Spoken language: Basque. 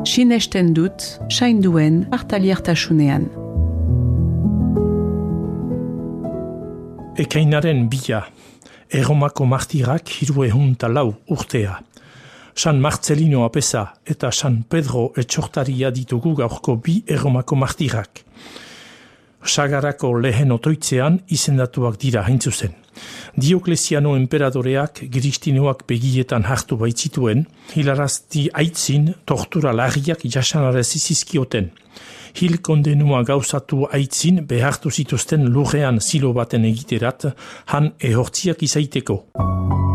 Sinesten dut, sainduen hartaliertasunean. Ekainaren 2, Erromako martirak 304 urtea. San Marcelino apesa eta San Pedro etxortaria ditugu gaurko 2 Erromako martirak. Sagarako lehen otoitzean izendatuak dira hain zuzen. Dioklesiano enperadoreak Kristinoak begietan hartu baitzituen, hilarazti aitzin tortura larriak jasanarez izizkioten. Hil kondenua gauzatu aitzin behartu zituzten lurrean zilo baten egiterat, han ehortziak izaiteko.